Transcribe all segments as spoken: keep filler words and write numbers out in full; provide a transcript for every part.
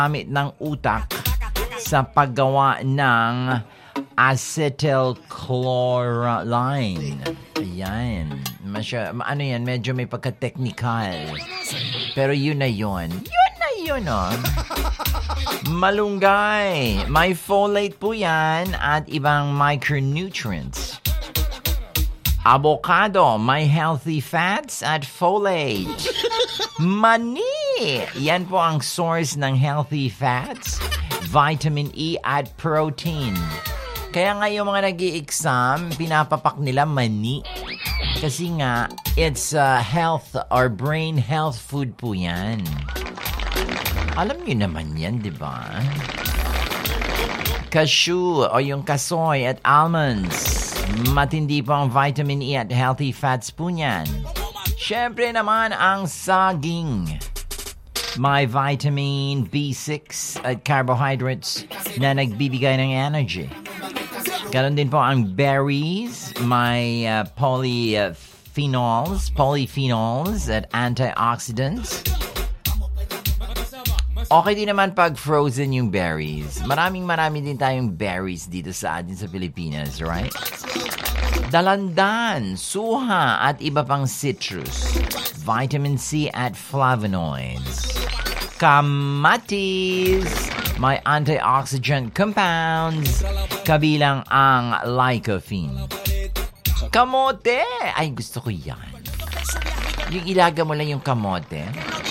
gamit ng utak sa paggawa ng acetylcholine. Ayan. Masya, ano yan, medyo may pagka-technical. Pero yun na yun. Yun na yun, oh. Malunggay. May folate po yan at ibang micronutrients. Avocado. May healthy fats at folate. Mani. Yan po ang source ng healthy fats, vitamin E at protein. Kaya nga yung mga nag-i-exam, pinapapak nila mani. Kasi nga, it's uh, health or brain health food po yan. Alam niyo naman yan, di ba? Cashew o yung kasoy at almonds. Matindi po ang vitamin E at healthy fats po niyan. Siyempre naman ang saging. May vitamin B six at carbohydrates na nagbibigay ng energy. Ganon din po ang berries. May uh, polyphenols, polyphenols at antioxidants. Okay din naman pag frozen yung berries. Maraming marami din tayong berries dito sa atin sa Pilipinas, right? Dalandan, suha at iba pang citrus. Vitamin C at flavonoids. Kamatis, may antioxidant compounds, kabilang ang lycopene. Kamote, ay gusto ko yan. Yung ilaga mo lang yung kamote.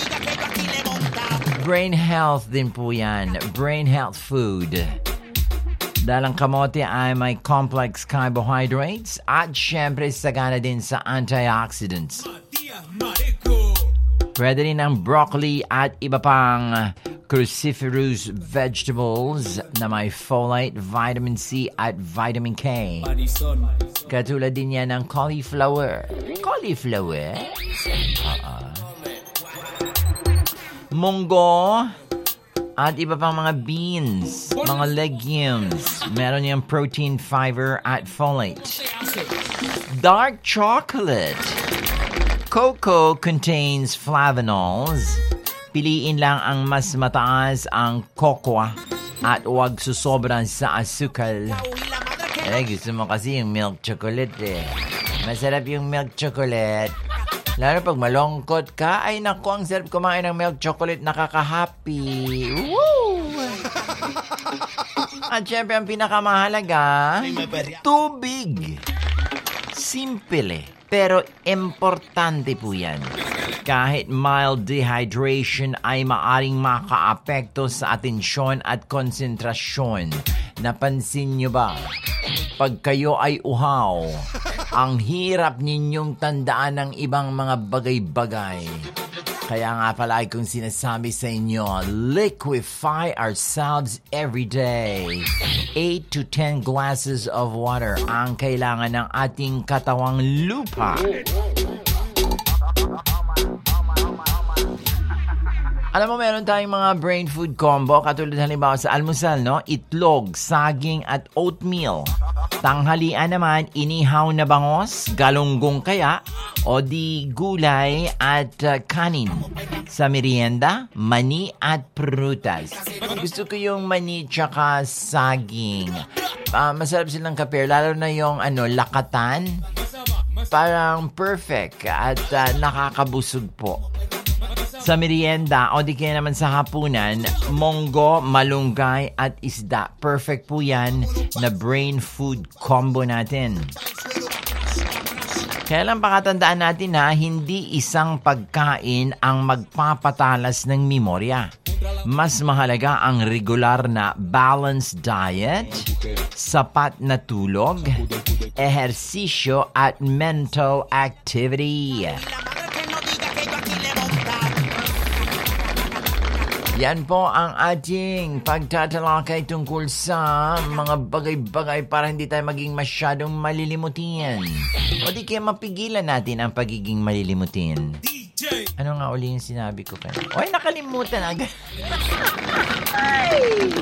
Brain health din po yan. Brain health food. Dahil ang kamote ay may complex carbohydrates at syempre sagana din sa antioxidants. Pwede rin ang broccoli at iba pang cruciferous vegetables na may folate, vitamin C at vitamin K. Katulad din yan ng cauliflower. Cauliflower? Uh-uh. Munggo at iba pang mga beans, mga legumes. Meron yung protein, fiber at folate. Dark chocolate. Cocoa contains flavonols. Piliin lang ang mas mataas ang cocoa at huwag susobran sa asukal. Eh, gusto mo kasi yung milk chocolate eh. Masarap yung milk chocolate. Lalo pag malungkot ka, ay naku, ang sarap kumain ng milk chocolate, nakaka-happy. Woo! At syempre, ang pinakamahalaga, tubig. Simple, pero importante po yan. Kahit mild dehydration ay maaring makaapekto sa atensyon at konsentrasyon. Napansin nyo ba? Pag kayo ay uhaw, ang hirap ninyong tandaan ng ibang mga bagay-bagay. Kaya nga pala kung sinasabi sa inyo, liquefy ourselves every day. eight to ten glasses of water ang kailangan ng ating katawang lupa. Alam mo, meron tayong mga brain food combo, katulad halimbawa sa almusal, no? Itlog, saging at oatmeal. Tanghalian naman, inihaw na bangos, galunggong kaya, o di gulay at uh, kanin. Sa merienda, mani at prutas. Gusto ko yung mani tsaka saging. Uh, masarap silang kapair, lalo na yung ano, lakatan. Parang perfect at uh, nakakabusog po. Sa merienda o di kaya naman sa hapunan, monggo, malunggay at isda. Perfect po yan na brain food combo natin. Kaya lang pakatandaan natin ha, hindi isang pagkain ang magpapatalas ng memorya. Mas mahalaga ang regular na balanced diet, sapat na tulog, ehersisyo at mental activity. Yan po ang ating pagtatalakay tungkol sa mga bagay-bagay para hindi tayo maging masyadong malilimutin. O di kaya mapigilan natin ang pagiging malilimutin. Ano nga uli yung sinabi ko kanina? Oy, nakalimutan agad. Ay!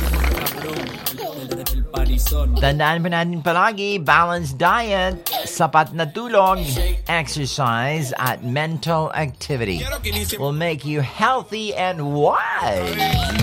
Tandaan pa natin palagi, balanced diet, sapat na tulog, exercise, at mental activity will make you healthy and wise.